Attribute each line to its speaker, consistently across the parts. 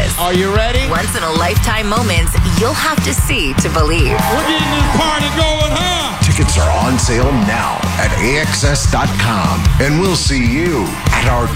Speaker 1: Cruises.
Speaker 2: Are you ready?
Speaker 1: Once-in-a-lifetime moments you'll have to see to believe.
Speaker 3: We're getting this party going, huh?
Speaker 4: Tickets are on sale now at AXS.com. And we'll see you at our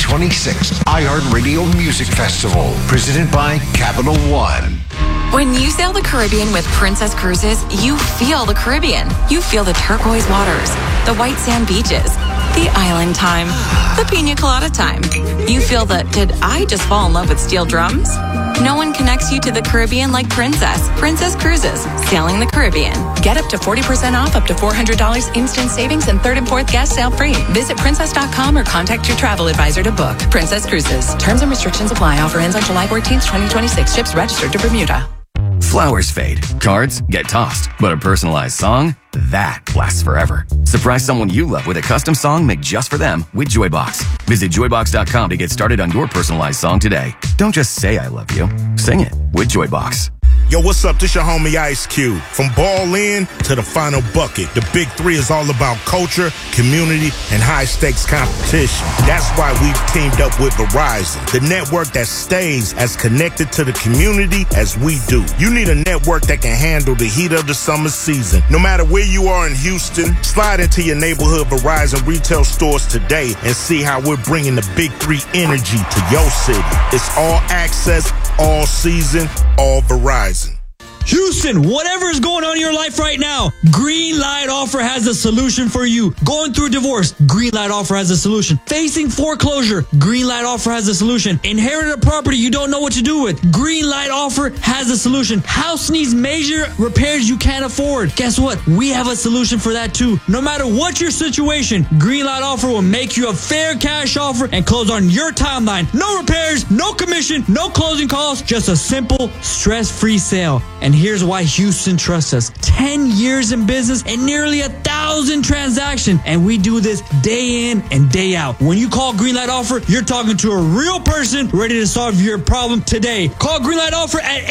Speaker 4: 2026 iHeartRadio Music Festival, presented by Capital One.
Speaker 1: When you sail the Caribbean with Princess Cruises, you feel the Caribbean. You feel the turquoise waters, the white sand beaches, the island time, the pina colada time. You feel the, did I just fall in love with steel drums? No one connects you to the Caribbean like Princess. Princess Cruises, sailing the Caribbean. Get up to 40% off, up to $400 instant savings, and third and fourth guest sale free. Visit princess.com or contact your travel advisor to book. Princess Cruises. Terms and restrictions apply. Offer ends on July 14th, 2026. Ships registered to Bermuda.
Speaker 5: Flowers fade, cards get tossed, but a personalized song, that lasts forever. Surprise someone you love with a custom song made just for them with Joybox. Visit joybox.com to get started on your personalized song today. Don't just say I love you, sing it with Joybox.
Speaker 6: Yo, what's up? This your homie Ice Cube. From ball in to the final bucket, the Big Three is all about culture, community, and high-stakes competition. That's why we've teamed up with Verizon, the network that stays as connected to the community as we do. You need a network that can handle the heat of the summer season. No matter where you are in Houston, slide into your neighborhood Verizon retail stores today and see how we're bringing the Big Three energy to your city. It's all access, all season, all Verizon.
Speaker 7: Houston, whatever is going on in your life right now, Greenlight Offer has a solution for you. Going through divorce, Greenlight Offer has a solution. Facing foreclosure, Greenlight Offer has a solution. Inherited a property you don't know what to do with, Greenlight Offer has a solution. House needs major repairs you can't afford. Guess what? We have a solution for that too. No matter what your situation, Greenlight Offer will make you a fair cash offer and close on your timeline. No repairs, no commission, no closing costs, just a simple, stress-free sale. And here's why Houston trusts us. 10 years in business and nearly 1,000 transactions. And we do this day in and day out. When you call Greenlight Offer, you're talking to a real person ready to solve your problem today. Call Greenlight Offer at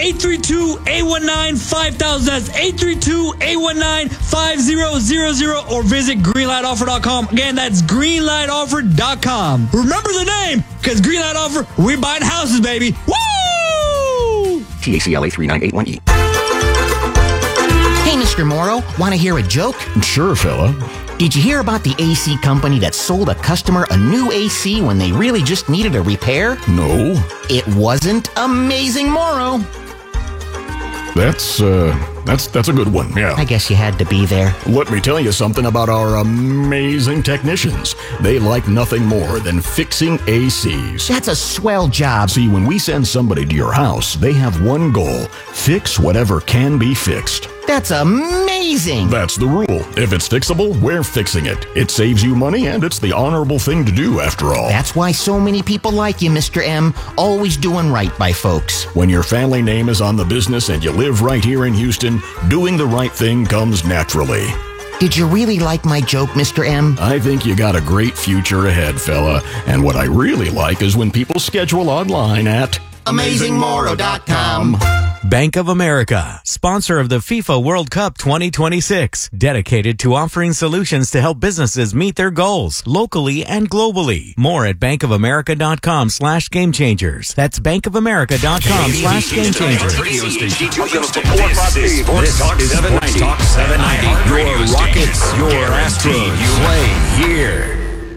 Speaker 7: 832-819-5000. That's 832-819-5000 or visit greenlightoffer.com. Again, that's greenlightoffer.com. Remember the name, because Greenlight Offer, we're buying houses, baby. Woo!
Speaker 5: TACLA 3981E.
Speaker 8: Hey, Mr. Morrow, want to hear a joke?
Speaker 9: Sure, fella.
Speaker 8: Did you hear about the AC company that sold a customer a new AC when they really just needed a repair?
Speaker 9: No.
Speaker 8: It wasn't Amazing Morrow.
Speaker 9: That's a good one, yeah.
Speaker 8: I guess you had to be there.
Speaker 9: Let me tell you something about our amazing technicians. They like nothing more than fixing ACs.
Speaker 8: That's a swell job.
Speaker 9: See, when we send somebody to your house, they have one goal: fix whatever can be fixed.
Speaker 8: That's amazing.
Speaker 9: That's the rule. If it's fixable, we're fixing it. It saves you money, and it's the honorable thing to do, after all.
Speaker 8: That's why so many people like you, Mr. M. Always doing right by folks.
Speaker 9: When your family name is on the business and you live right here in Houston, doing the right thing comes naturally.
Speaker 8: Did you really like my joke, Mr. M?
Speaker 9: I think you got a great future ahead, fella. And what I really like is when people schedule online at
Speaker 8: AmazingMorrow.com.
Speaker 10: Bank of America, sponsor of the FIFA World Cup 2026, dedicated to offering solutions to help businesses meet their goals locally and globally. More at bankofamerica.com/gamechangers. That's bankofamerica.com/gamechangers.
Speaker 5: Radio station. This is Sports Talk 790. Talk 790. Your Rockets, your Astros, play here.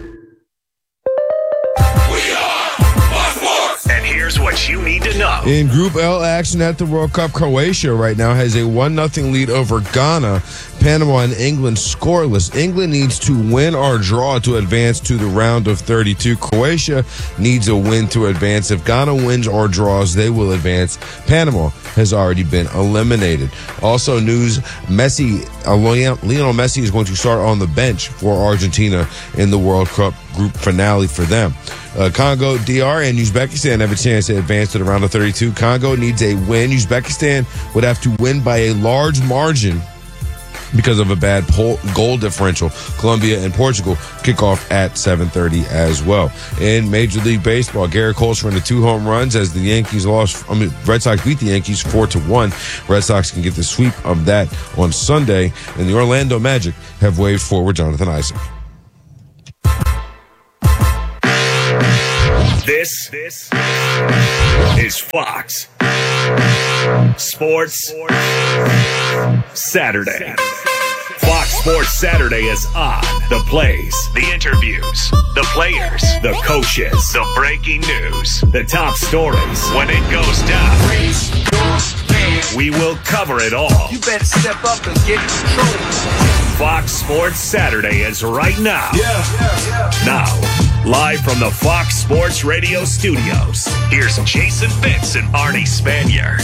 Speaker 11: And here's what you need to know.
Speaker 12: In Group L action at the World Cup, Croatia right now has a 1-0 lead over Ghana. Panama and England scoreless. England needs to win or draw to advance to the round of 32. Croatia needs a win to advance. If Ghana wins or draws, they will advance. Panama has already been eliminated. Also news, Lionel Messi is going to start on the bench for Argentina in the World Cup group finale for them. Congo, DR, and Uzbekistan have a chance to advance to the round of 32. Congo needs a win. Uzbekistan would have to win by a large margin because of a bad goal differential. Colombia and Portugal kick off at 7:30 as well. In Major League Baseball, Garrett Cole ran 2 home runs as the Red Sox beat the Yankees 4-1. Red Sox can get the sweep of that on Sunday, and the Orlando Magic have waived forward Jonathan Isaac.
Speaker 11: This is Fox Sports Saturday. Fox Sports Saturday is on. The plays, the interviews, the players, the coaches, the breaking news, the top stories. When it goes down, we will cover it all.
Speaker 2: You better step up and get in control.
Speaker 11: Fox Sports Saturday is right now. Now, live from the Fox Sports Radio studios, here's Jason Fitz and Arnie Spanier.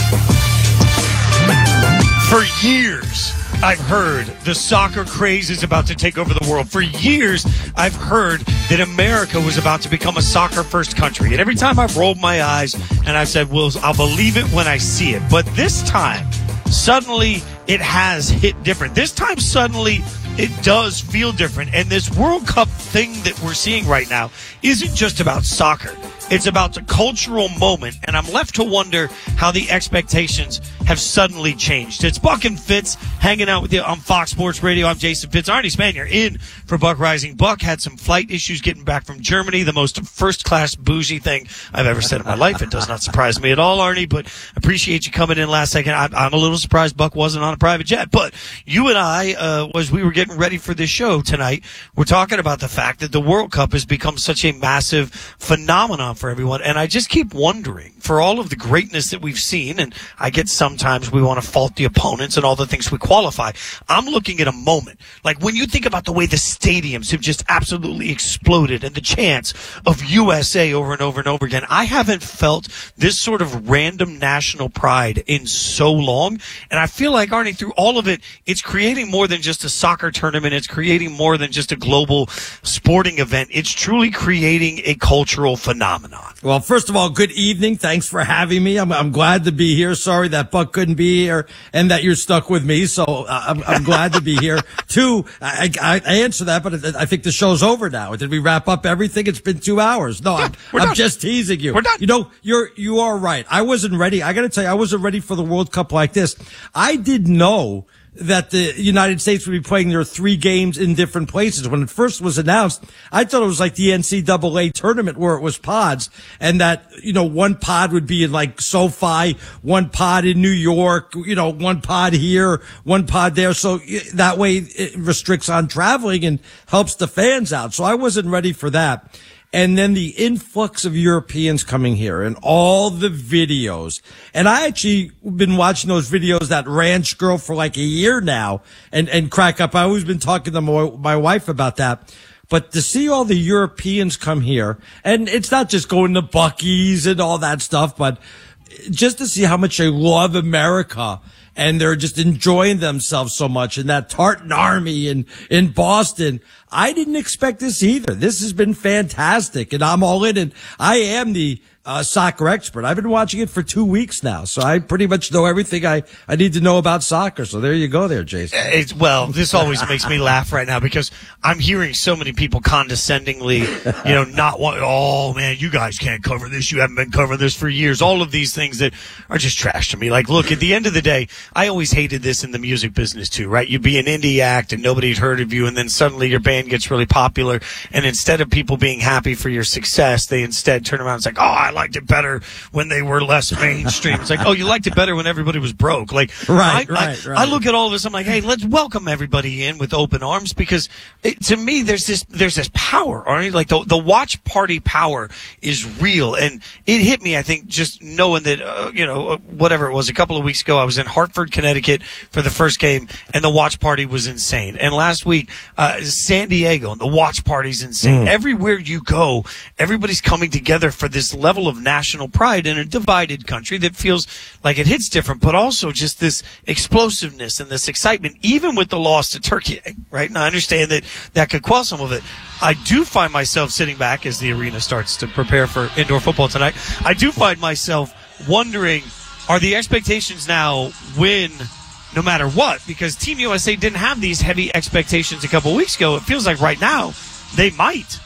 Speaker 13: For years, I've heard the soccer craze is about to take over the world. For years, I've heard that America was about to become a soccer-first country. And every time I've rolled my eyes and I've said, well, I'll believe it when I see it. But this time, suddenly, it has hit different. This time, suddenly, it does feel different. And this World Cup thing that we're seeing right now isn't just about soccer. It's about the cultural moment, and I'm left to wonder how the expectations have suddenly changed. It's Buck and Fitz hanging out with you on Fox Sports Radio. I'm Jason Fitz. Arnie Spanier in for Buck Rising. Buck had some flight issues getting back from Germany, the most first-class bougie thing I've ever said in my life. It does not surprise me at all, Arnie, but appreciate you coming in last second. I'm a little surprised Buck wasn't on a private jet, but you and I, as we were getting ready for this show tonight, we're talking about the fact that the World Cup has become such a massive phenomenon for everyone, and I just keep wondering, for all of the greatness that we've seen, and I get sometimes we want to fault the opponents and all the things we qualify, I'm looking at a moment, like when you think about the way the stadiums have just absolutely exploded and the chants of USA over and over and over again, I haven't felt this sort of random national pride in so long, and I feel like, Arnie, through all of it, it's creating more than just a soccer tournament, it's creating more than just a global sporting event, it's truly creating a cultural phenomenon.
Speaker 14: Well, first of all, good evening. Thanks for having me. I'm glad to be here. Sorry that Buck couldn't be here and that you're stuck with me. So I'm glad to be here. Two, I answer that, but I think the show's over now. Did we wrap up everything? It's been 2 hours. No, I'm just teasing you.
Speaker 13: We're done.
Speaker 14: You know, you are right. I wasn't ready. I got to tell you, I wasn't ready for the World Cup like this. I didn't know that the United States would be playing their 3 games in different places. When it first was announced, I thought it was like the NCAA tournament where it was pods, and that, you know, one pod would be in like SoFi, one pod in New York, you know, one pod here, one pod there. So that way it restricts on traveling and helps the fans out. So I wasn't ready for that. And then the influx of Europeans coming here and all the videos. And I actually been watching those videos, that ranch girl, for like a year now and crack up. I've always been talking to my wife about that. But to see all the Europeans come here, and it's not just going to Buc-ee's and all that stuff, but just to see how much they love America. And they're just enjoying themselves so much. And that Tartan Army in Boston, I didn't expect this either. This has been fantastic, and I'm all in. And I am the soccer expert. I've been watching it for 2 weeks now, so I pretty much know everything I need to know about soccer. So there you go there, Jason.
Speaker 13: Well, this always makes me laugh right now because I'm hearing so many people condescendingly, not want, oh man, you guys can't cover this. You haven't been covering this for years. All of these things that are just trash to me. Like, look, at the end of the day, I always hated this in the music business too, right? You'd be an indie act and nobody'd heard of you, and then suddenly your band gets really popular, and instead of people being happy for your success, they instead turn around and say, oh, I liked it better when they were less mainstream. It's like, oh, you liked it better when everybody was broke. Like,
Speaker 14: right.
Speaker 13: I look at all of this, I'm like, hey, let's welcome everybody in with open arms, because to me, there's this power, Arnie. Like the watch party power is real, and it hit me, I think, just knowing that, whatever it was, a couple of weeks ago, I was in Hartford, Connecticut for the first game, and the watch party was insane. And last week, San Diego, and the watch party's insane. Everywhere you go, everybody's coming together for this level of national pride in a divided country that feels like it hits different, but also just this explosiveness and this excitement, even with the loss to Turkey, right? And I understand that could quell some of it. I do find myself sitting back as the arena starts to prepare for indoor football tonight. I do find myself wondering, are the expectations now win no matter what? Because Team USA didn't have these heavy expectations a couple of weeks ago. It feels like right now they might.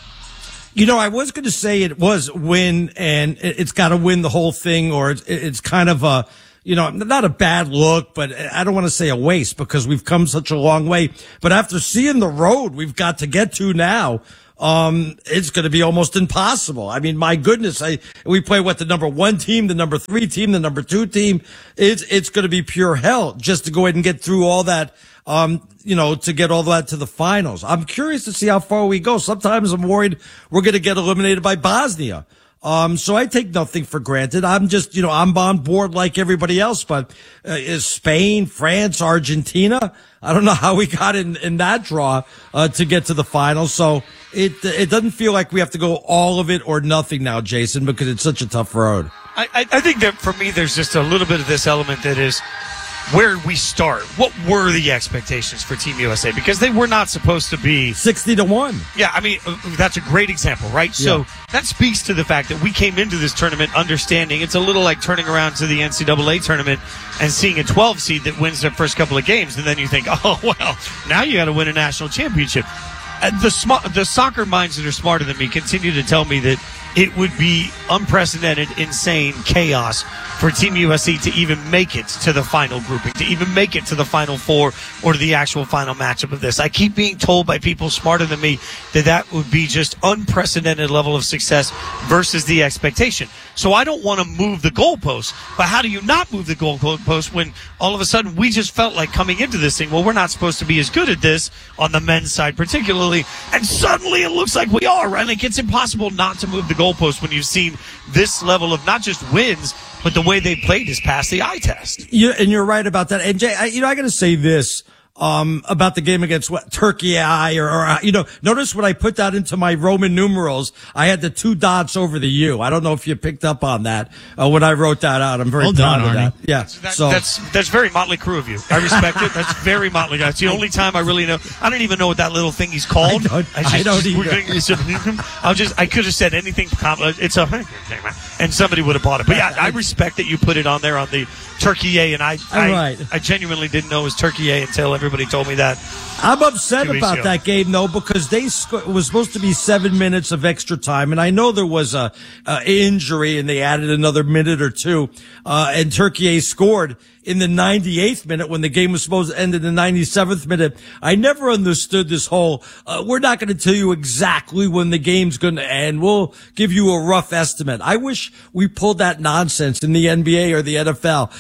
Speaker 14: I was going to say it was win, and it's got to win the whole thing, or it's kind of a, not a bad look, but I don't want to say a waste because we've come such a long way. But after seeing the road we've got to get to now, it's going to be almost impossible. I mean, my goodness, we play the number 1 team, the number 3 team, the number 2 team. It's going to be pure hell just to go ahead and get through all that. To get all that to the finals. I'm curious to see how far we go. Sometimes I'm worried we're going to get eliminated by Bosnia. So I take nothing for granted. I'm just, I'm on board like everybody else, but is Spain, France, Argentina? I don't know how we got in that draw, to get to the finals. So it doesn't feel like we have to go all of it or nothing now, Jason, because it's such a tough road.
Speaker 13: I think that for me, there's just a little bit of this element that is, where did we start? What were the expectations for Team USA? Because they were not supposed to be
Speaker 14: 60-1.
Speaker 13: Yeah, I mean, that's a great example, right? So that speaks to the fact that we came into this tournament understanding it's a little like turning around to the NCAA tournament and seeing a 12 seed that wins their first couple of games, and then you think, oh, well, now you got to win a national championship. The soccer minds that are smarter than me continue to tell me that it would be unprecedented, insane chaos for Team USA to even make it to the final grouping, to even make it to the Final Four or to the actual final matchup of this. I keep being told by people smarter than me that would be just unprecedented level of success versus the expectation. So I don't want to move the goalposts, but how do you not move the goalposts when all of a sudden we just felt like coming into this thing, well, we're not supposed to be as good at this on the men's side particularly, and suddenly it looks like we are, right? Like, it's impossible not to move the goalposts when you've seen this level of not just wins, but the way they played is past the eye test.
Speaker 14: And you're right about that. And Jay, I got to say this. About the game against Turkey, notice when I put that into my Roman numerals, I had the 2 dots over the U. I don't know if you picked up on that, when I wrote that out. I'm very proud of that. Yeah.
Speaker 13: That's very Motley Crue of you. I respect it. That's very Motley. That's the only time I really know. I don't even know what that little thing he's called.
Speaker 14: I don't either.
Speaker 13: I could have said anything. It's and somebody would have bought it. But yeah, I respect that you put it on there on the Turkey A, and I genuinely didn't know it was Turkey A until everybody told me that.
Speaker 14: I'm upset about that game, though, because it was supposed to be 7 minutes of extra time, and I know there was a injury, and they added another minute or 2, and Turkey A scored in the 98th minute when the game was supposed to end in the 97th minute. I never understood this whole, we're not going to tell you exactly when the game's going to end. We'll give you a rough estimate. I wish we pulled that nonsense in the NBA or the NFL.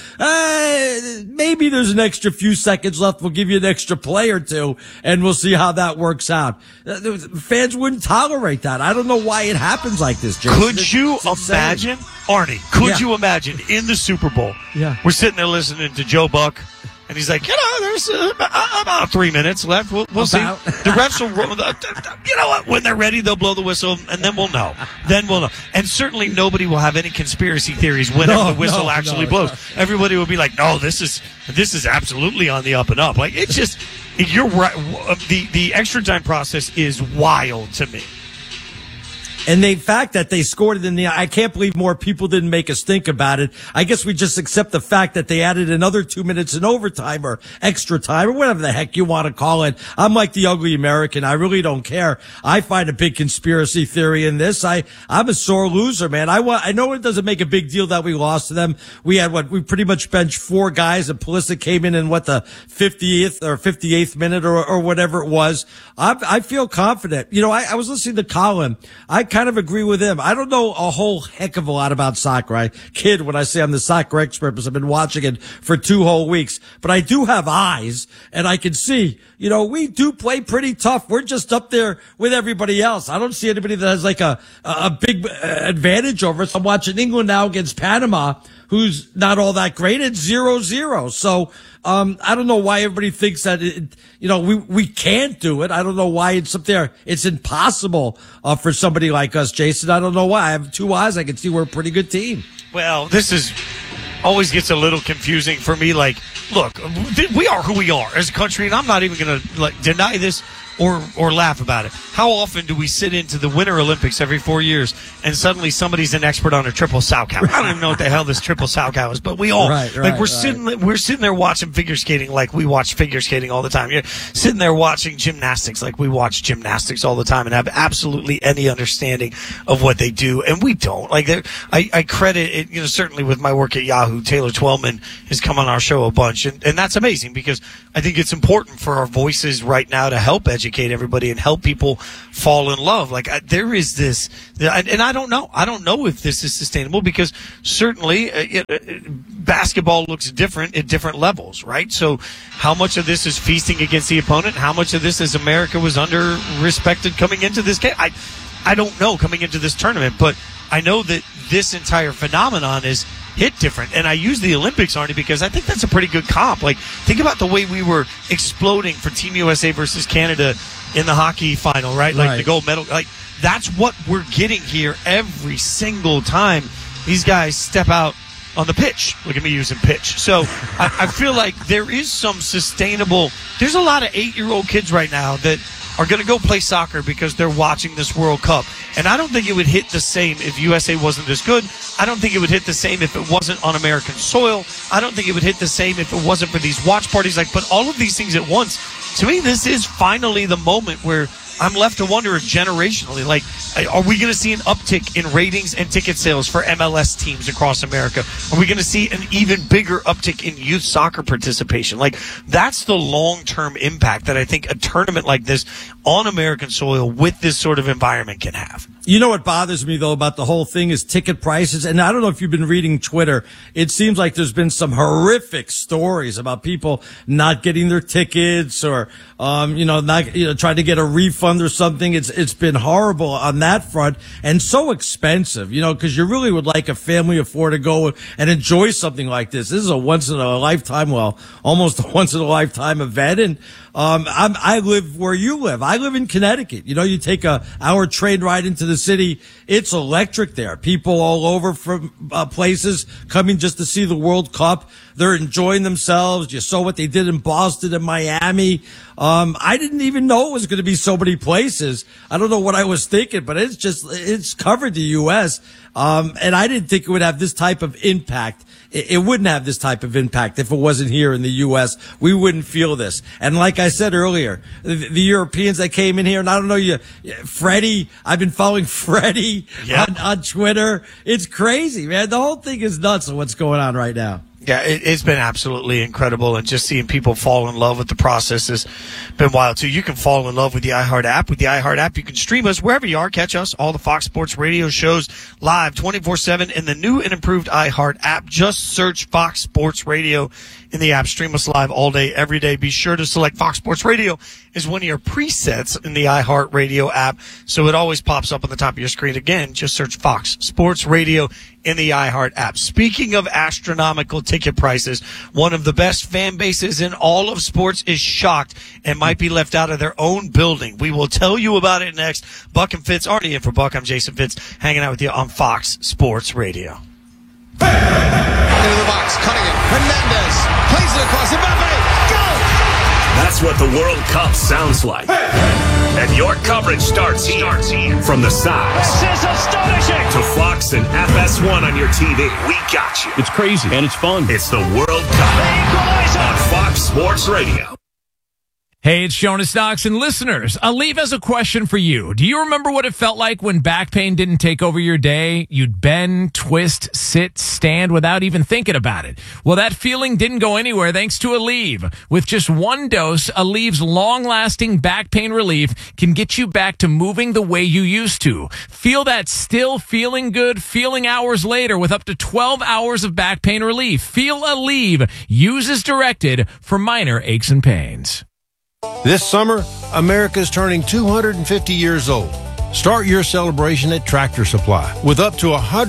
Speaker 14: Maybe there's an extra few seconds left. We'll give you an extra play or 2, and we'll see how that works out. Fans wouldn't tolerate that. I don't know why it happens like this, Jason.
Speaker 13: Could you imagine, Arnie, you imagine in the Super Bowl, we're sitting there listening to Joe Buck, and he's like, there's about 3 minutes left. We'll see. The refs will, you know what? When they're ready, they'll blow the whistle, and then we'll know. And certainly nobody will have any conspiracy theories whenever the whistle actually blows. Everybody will be like, no, this is absolutely on the up and up. Like, it's just, you're right. The extra time process is wild to me.
Speaker 14: And the fact that they scored it I can't believe more people didn't make us think about it. I guess we just accept the fact that they added another 2 minutes in overtime or extra time or whatever the heck you want to call it. I'm like the ugly American. I really don't care. I find a big conspiracy theory in this. I'm a sore loser, man. I know it doesn't make a big deal that we lost to them. We pretty much benched 4 guys, and Pulisic came in the 50th or 58th minute or whatever it was. I feel confident. I was listening to Colin. I kind of agree with him. I don't know a whole heck of a lot about soccer. I kid when I say I'm the soccer expert because I've been watching it for 2 whole weeks. But I do have eyes, and I can see, we do play pretty tough. We're just up there with everybody else. I don't see anybody that has like a big advantage over us. I'm watching England now against Panama, who's not all that great. It's 0-0. So, I don't know why everybody thinks that we can't do it. I don't know why it's up there. It's impossible, for somebody like us, Jason. I don't know why. I have 2 eyes. I can see we're a pretty good team.
Speaker 13: Well, this always gets a little confusing for me. Like, look, we are who we are as a country, and I'm not even going to deny this or laugh about it. How often do we sit into the Winter Olympics every 4 years and suddenly somebody's an expert on a triple Salchow? I don't even know what the hell this triple Salchow is, but we all we're sitting there watching figure skating like we watch figure skating all the time. You're sitting there watching gymnastics like we watch gymnastics all the time and have absolutely any understanding of what they do, and we don't. Like, I credit it, certainly with my work at Yahoo. Taylor Twellman has come on our show a bunch, and that's amazing because I think it's important for our voices right now to help educate educate everybody and help people fall in love. Like there is this, and I don't know if this is sustainable because certainly basketball looks different at different levels, right? So how much of this is feasting against the opponent? How much of this is America was under respected coming into this game? I don't know coming into this tournament, but I know that this entire phenomenon is hit different. And I use the Olympics, Arnie, because I think that's a pretty good comp. Like, think about the way we were exploding for Team USA versus Canada in the hockey final, right? Like the gold medal. Like, that's what we're getting here every single time these guys step out on the pitch. Look at me using pitch. So I feel like there is some sustainable. There's a lot of 8-year-old kids right now that are going to go play soccer because they're watching this World Cup. And I don't think it would hit the same if USA wasn't this good. I don't think it would hit the same if it wasn't on American soil. I don't think it would hit the same if it wasn't for these watch parties. Like, but all of these things at once, to me, this is finally the moment where I'm left to wonder if generationally, like, are we going to see an uptick in ratings and ticket sales for MLS teams across America? Are we going to see an even bigger uptick in youth soccer participation? Like, that's the long-term impact that I think a tournament like this on American soil with this sort of environment can have.
Speaker 14: You know what bothers me, though, about the whole thing is ticket prices. And I don't know if you've been reading Twitter. It seems like there's been some horrific stories about people not getting their tickets or, trying to get a refund or something. It's been horrible on that front and so expensive, because you really would like a family of 4 to go and enjoy something like this. This is a once in a lifetime, almost a once in a lifetime event. And, I live where you live. I live in Connecticut. You take a hour train ride into the city. It's electric there. People all over from places coming just to see the World Cup. They're enjoying themselves. You saw what they did in Boston and Miami. I didn't even know it was going to be so many places. I don't know what I was thinking, but it's covered the U.S. And I didn't think it would have this type of impact. It wouldn't have this type of impact if it wasn't here in the U.S. We wouldn't feel this. And like I said earlier, the Europeans that came in here, and I don't know Freddie, I've been following Freddie on Twitter. It's crazy, man. The whole thing is nuts of what's going on right now.
Speaker 13: Yeah, it's been absolutely incredible, and just seeing people fall in love with the process has been wild, too. You can fall in love with the iHeart app. With the iHeart app, you can stream us wherever you are. Catch us, all the Fox Sports Radio shows, live 24/7 in the new and improved iHeart app. Just search Fox Sports Radio in the app. Stream us live all day, every day. Be sure to select Fox Sports Radio as one of your presets in the iHeart Radio app, so it always pops up on the top of your screen. Again, just search Fox Sports Radio in the iHeart app. Speaking of astronomical ticket prices, one of the best fan bases in all of sports is shocked and might be left out of their own building. We will tell you about it next. Buck and Fitz, Arnie in for Buck. I'm Jason Fitz, hanging out with you on Fox Sports Radio.
Speaker 15: Into the box, cutting it. Hernandez plays it across. Mbappe, go!
Speaker 11: That's what the World Cup sounds like. And your coverage starts here. From the sides.
Speaker 16: This is astonishing.
Speaker 11: To Fox and FS1 on your TV. We got you.
Speaker 17: It's crazy and it's fun.
Speaker 11: It's the World Cup on Fox Sports Radio.
Speaker 18: Hey, it's Jonas Knox, and listeners, Aleve has a question for you. Do you remember what it felt like when back pain didn't take over your day? You'd bend, twist, sit, stand without even thinking about it. Well, that feeling didn't go anywhere thanks to Aleve. With just one dose, Aleve's long-lasting back pain relief can get you back to moving the way you used to. Feel that still feeling good feeling hours later with up to 12 hours of back pain relief. Feel Aleve. Use as directed for minor aches and pains.
Speaker 19: This summer, America is turning 250 years old. Start your celebration at Tractor Supply with up to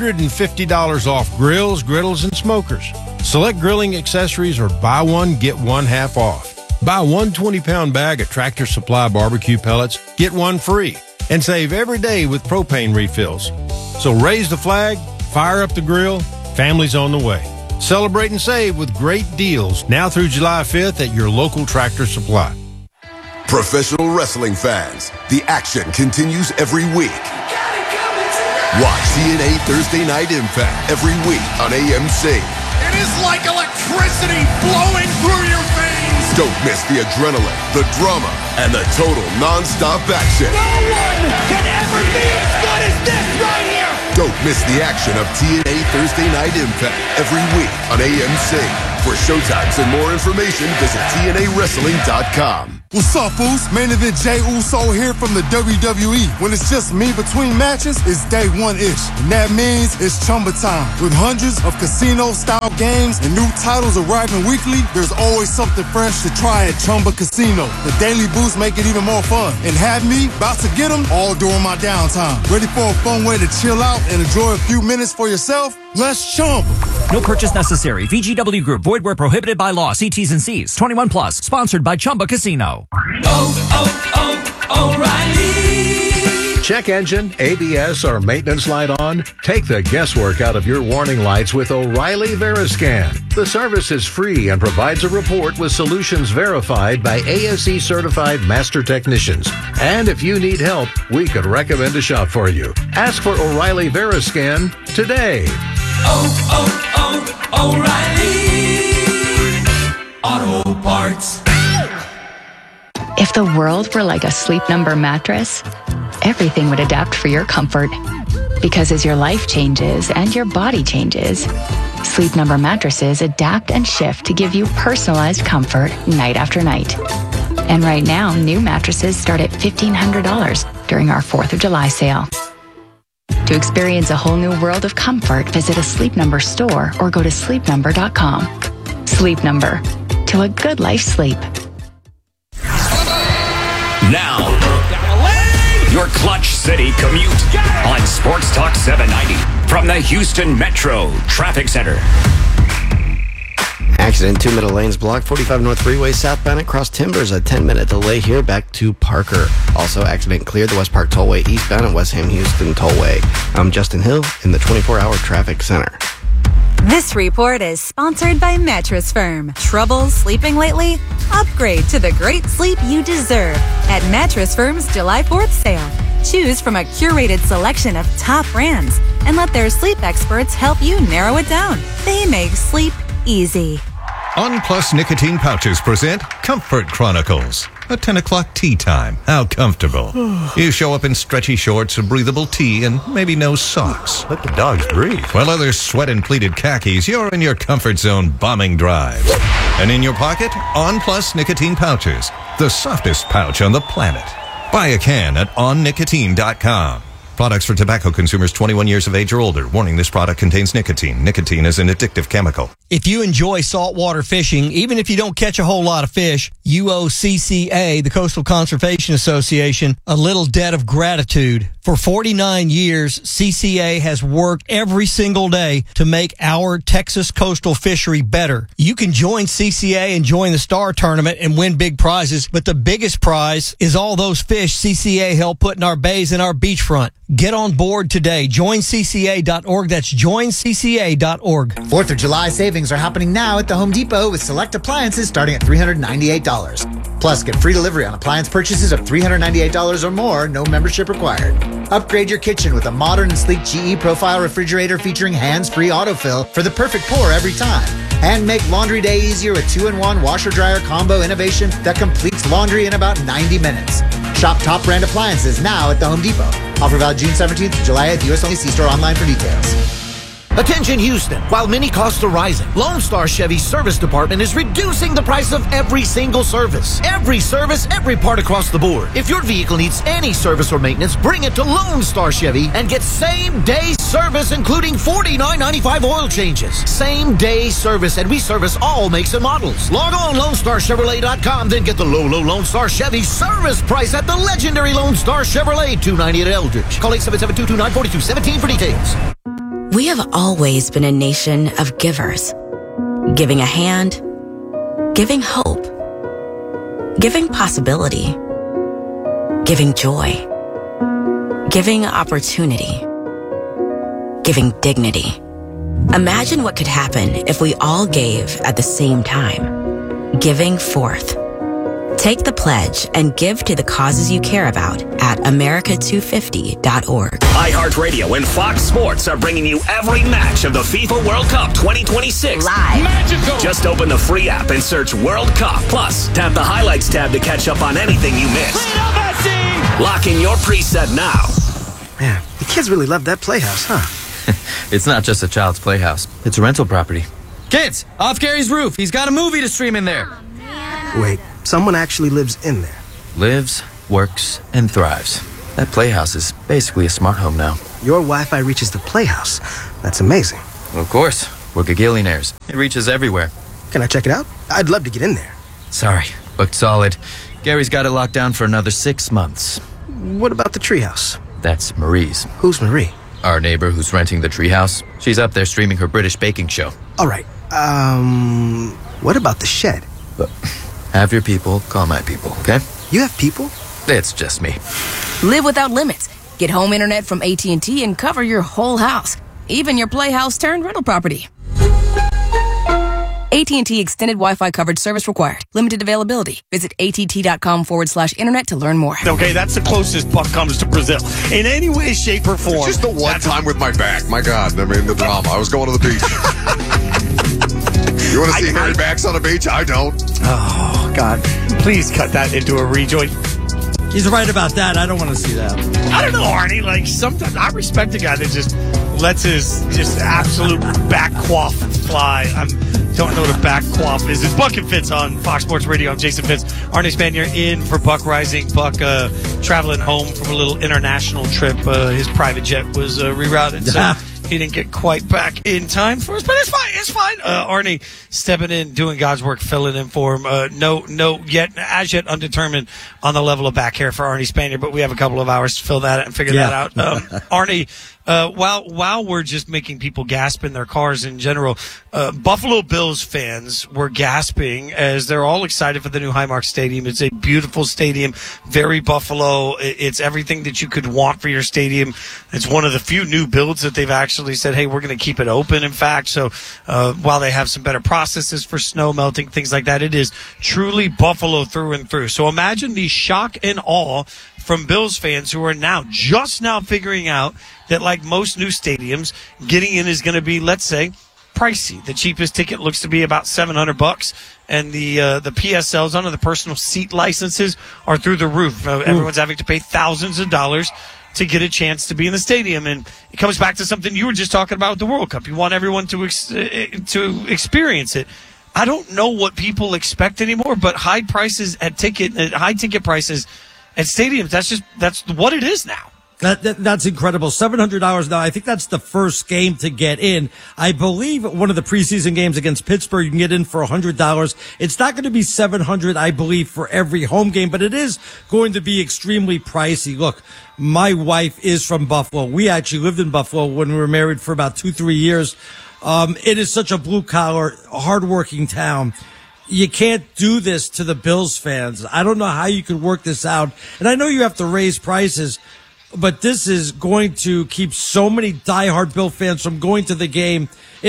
Speaker 19: $150 off grills, griddles, and smokers. Select grilling accessories or buy one, get one half off. Buy one 20-pound bag of Tractor Supply barbecue pellets, get one free, and save every day with propane refills. So raise the flag, fire up the grill, family's on the way. Celebrate and save with great deals now through July 5th at your local Tractor Supply.
Speaker 20: Professional wrestling fans, the action continues every week. Watch TNA Thursday Night Impact every week on AMC.
Speaker 15: It is like electricity flowing through your veins.
Speaker 20: Don't miss the adrenaline, the drama, and the total non-stop action.
Speaker 15: No one can ever be as good as this right here.
Speaker 20: Don't miss the action of TNA Thursday Night Impact every week on AMC. For showtimes and more information, visit TNAWrestling.com.
Speaker 16: What's up, Foos? Main event Jey Uso here from the WWE. When it's just me between matches, it's day one-ish. And that means it's Chumba time. With hundreds of casino-style games and new titles arriving weekly, there's always something fresh to try at Chumba Casino. The daily boosts make it even more fun. And have me about to get them all during my downtime. Ready for a fun way to chill out and enjoy a few minutes for yourself? Let's Chumba.
Speaker 17: No purchase necessary. VGW Group. Void where prohibited by law. See T's and C's. 21 plus. Sponsored by Chumba Casino.
Speaker 21: O'Reilly. Check engine, ABS, or maintenance light on? Take the guesswork out of your warning lights with O'Reilly Veriscan. The service is free and provides a report with solutions verified by ASE certified master technicians. And if you need help, we could recommend a shop for you. Ask for O'Reilly Veriscan today.
Speaker 22: O'Reilly Auto Parts.
Speaker 23: If the world were like a Sleep Number mattress, everything would adapt for your comfort. Because as your life changes and your body changes, Sleep Number mattresses adapt and shift to give you personalized comfort night after night. And right now, new mattresses start at $1,500 during our 4th of July sale. To experience a whole new world of comfort, visit a Sleep Number store or go to sleepnumber.com. Sleep Number. To a good life sleep.
Speaker 11: Now, your Clutch City commute on Sports Talk 790 from the Houston Metro Traffic Center.
Speaker 24: Accident, 2 middle lanes blocked, 45 North Freeway southbound at Cross Timbers, a 10-minute delay here back to Parker. Also, accident cleared the West Park Tollway eastbound at West Ham Houston Tollway. I'm Justin Hill in the 24-hour traffic center.
Speaker 25: This report is sponsored by Mattress Firm. Trouble sleeping lately? Upgrade to the great sleep you deserve at Mattress Firm's July 4th sale. Choose from a curated selection of top brands and let their sleep experts help you narrow it down. They make sleep easy.
Speaker 26: On Plus Nicotine Pouches present Comfort Chronicles. A 10 o'clock tea time. How comfortable. You show up in stretchy shorts, a breathable tee, and maybe no socks. Let the dogs breathe. While others sweat in pleated khakis, you're in your comfort zone bombing drives. And in your pocket, On Plus Nicotine Pouches. The softest pouch on the planet. Buy a can at onnicotine.com. Products for tobacco consumers 21 years of age or older. Warning, this product contains nicotine. Nicotine is an addictive chemical.
Speaker 27: If you enjoy saltwater fishing, even if you don't catch a whole lot of fish, you owe CCA, the Coastal Conservation Association, a little debt of gratitude. For 49 years, CCA has worked every single day to make our Texas coastal fishery better. You can join CCA and join the Star Tournament and win big prizes, but the biggest prize is all those fish CCA helped put in our bays and our beachfront. Get on board today. JoinCCA.org. That's joincca.org.
Speaker 28: 4th of July savings are happening now at the Home Depot with select appliances starting at $398. Plus, get free delivery on appliance purchases of $398 or more, no membership required. Upgrade your kitchen with a modern and sleek GE Profile refrigerator featuring hands-free autofill for the perfect pour every time. And make laundry day easier with 2-in-1 washer-dryer combo innovation that completes laundry in about 90 minutes. Shop top brand appliances now at the Home Depot. Offer valid June 17th to July at the US only. See store online for details.
Speaker 29: Attention Houston, while many costs are rising, Lone Star Chevy's service department is reducing the price of every single service. Every service, every part across the board. If your vehicle needs any service or maintenance, bring it to Lone Star Chevy and get same-day service, including $49.95 oil changes. Same-day service, and we service all makes and models. Log on LoneStarChevrolet.com, then get the low Lone Star Chevy service price at the legendary Lone Star Chevrolet, 290 at Eldridge. Call 877-229-4217 for details.
Speaker 1: We have always been a nation of givers. Giving a hand, giving hope, giving possibility, giving joy, giving opportunity, giving dignity. Imagine what could happen if we all gave at the same time. Giving forth. Take the pledge and give to the causes you care about at America250.org.
Speaker 11: iHeartRadio and Fox Sports are bringing you every match of the FIFA World Cup 2026
Speaker 1: live.
Speaker 11: Magical. Just open the free app and search World Cup. Plus, tap the highlights tab to catch up on anything you missed. Lock in your preset now.
Speaker 30: Man, the kids really love that playhouse, huh?
Speaker 31: It's not just a child's playhouse. It's a rental property.
Speaker 3: Kids, off Gary's roof. He's got a movie to stream in there.
Speaker 4: Wait, someone actually lives in there?
Speaker 3: Lives, works, and thrives. That playhouse is basically a smart home now.
Speaker 4: Your Wi-Fi reaches the playhouse. That's amazing.
Speaker 3: Well, of course. We're gagillionaires. It reaches everywhere.
Speaker 4: Can I check it out? I'd love to get in there.
Speaker 3: Sorry, booked solid. Gary's got it locked down for another 6 months.
Speaker 4: What about the treehouse?
Speaker 3: That's Marie's.
Speaker 4: Who's Marie?
Speaker 3: Our neighbor who's renting the treehouse. She's up there streaming her British baking show.
Speaker 4: All right. What about the shed?
Speaker 3: Look, have your people call my people, okay?
Speaker 4: You have people?
Speaker 3: It's just me.
Speaker 5: Live without limits. Get home internet from AT&T and cover your whole house. Even your playhouse turned rental property. AT&T extended Wi-Fi coverage service required. Limited availability. Visit att.com/internet to learn more.
Speaker 13: Okay, that's the closest Buck comes to Brazil. In any way, shape, or form.
Speaker 6: Just the one time with my back. My God, I mean, the drama. I was going to the beach. You want to see hairy backs on a beach? I don't.
Speaker 13: Oh, God. Please cut that into a rejoin.
Speaker 14: He's right about that. I don't want to see that.
Speaker 13: I don't know, Arnie. Like, sometimes I respect a guy that just lets his just absolute back quaff fly. Don't know what a back quaff is. It's Buck and Fitz on Fox Sports Radio. I'm Jason Fitz. Arnie Spanier in for Buck Rising. Buck traveling home from a little international trip. His private jet was rerouted, so he didn't get quite back in time for us, but it's fine. It's fine. Arnie stepping in, doing God's work, filling in for him. As yet undetermined on the level of back hair for Arnie Spanier, but we have a couple of hours to fill that and figure that out. Arnie, while we're just making people gasp in their cars in general, Buffalo Bills fans were gasping as they're all excited for the new Highmark Stadium. It's a beautiful stadium, very Buffalo. It's everything that you could want for your stadium. It's one of the few new builds that they've actually said, hey, we're going to keep it open, in fact. So while they have some better processes for snow melting, things like that, it is truly Buffalo through and through. So imagine the shock and awe from Bills fans who are just now figuring out that, like most new stadiums, getting in is going to be, let's say, pricey. The cheapest ticket looks to be about $700, and the PSLs under the personal seat licenses are through the roof. Everyone's having to pay thousands of dollars to get a chance to be in the stadium, and it comes back to something you were just talking about with the World Cup. You want everyone to experience it. I don't know what people expect anymore, but high ticket prices at stadiums, that's what it is now.
Speaker 14: That's incredible. $700 now. I think that's the first game to get in. I believe one of the preseason games against Pittsburgh, you can get in for $100. It's not going to be $700, I believe, for every home game, but it is going to be extremely pricey. Look, my wife is from Buffalo. We actually lived in Buffalo when we were married for about 2-3 years. It is such a blue-collar, hardworking town. You can't do this to the Bills fans. I don't know how you could work this out. And I know you have to raise prices, but this is going to keep so many diehard Bill fans from going to the game.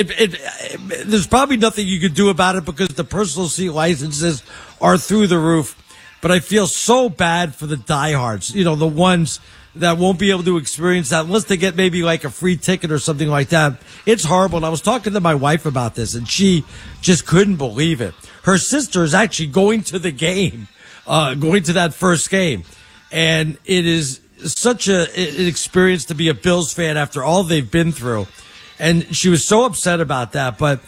Speaker 14: There's probably nothing you could do about it because the personal seat licenses are through the roof. But I feel so bad for the diehards, the ones that won't be able to experience that unless they get maybe like a free ticket or something like that. It's horrible. And I was talking to my wife about this, and she just couldn't believe it. Her sister is actually going to the game, going to that first game. And it is such an experience to be a Bills fan after all they've been through. And she was so upset about that. But,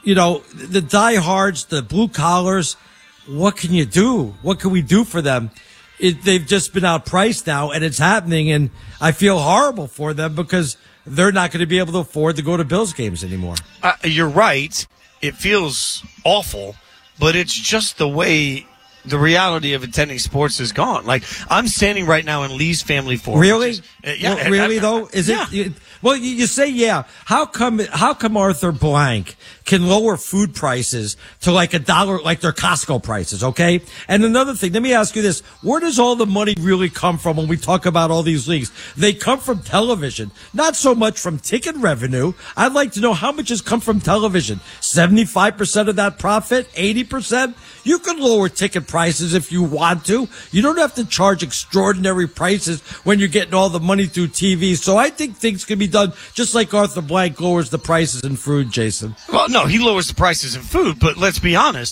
Speaker 14: the diehards, the blue collars, what can you do? What can we do for them? They've just been outpriced now, and it's happening. And I feel horrible for them because they're not going to be able to afford to go to Bills games anymore.
Speaker 13: You're right. It feels awful, but it's just the way the reality of attending sports is gone. Like, I'm standing right now in Lee's Family Forum.
Speaker 14: Really? Though? Is it? Well, you say, yeah. How come Arthur Blank can lower food prices to like $1, like their Costco prices, okay? And another thing, let me ask you this. Where does all the money really come from when we talk about all these leagues? They come from television, not so much from ticket revenue. I'd like to know how much has come from television. 75% of that profit? 80%? You can lower ticket prices if you want to. You don't have to charge extraordinary prices when you're getting all the money through TV. So I think things can be done just like Arthur Blank lowers the prices in food, Jason.
Speaker 13: Well, no, he lowers the prices in food, but let's be honest.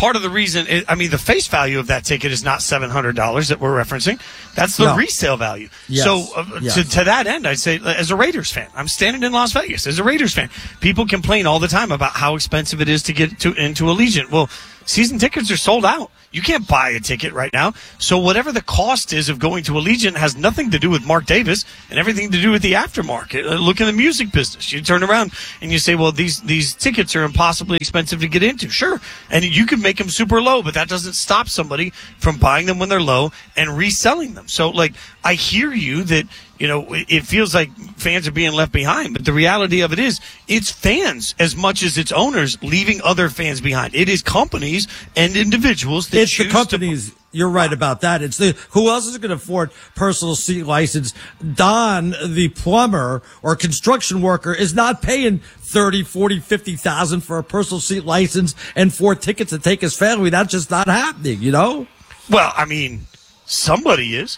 Speaker 13: part of the reason, the face value of that ticket is not $700 that we're referencing. That's the resale value.
Speaker 14: Yes.
Speaker 13: So to that end, I'd say as a Raiders fan, I'm standing in Las Vegas as a Raiders fan. People complain all the time about how expensive it is to get into Allegiant. Well, season tickets are sold out. You can't buy a ticket right now. So whatever the cost is of going to Allegiant has nothing to do with Mark Davis and everything to do with the aftermarket. Look in the music business. You turn around and you say, well, these tickets are impossibly expensive to get into. Sure. And you can make them super low, but that doesn't stop somebody from buying them when they're low and reselling them. So, I hear you that, it feels like fans are being left behind, but the reality of it is it's fans as much as it's owners leaving other fans behind. It is companies and individuals that
Speaker 14: it's the companies. You're right about that. It's who else is going to afford personal seat license? Don, the plumber or construction worker, is not paying $30,000, $40,000, $50,000 for a personal seat license and 4 tickets to take his family. That's just not happening,
Speaker 13: Well, somebody is.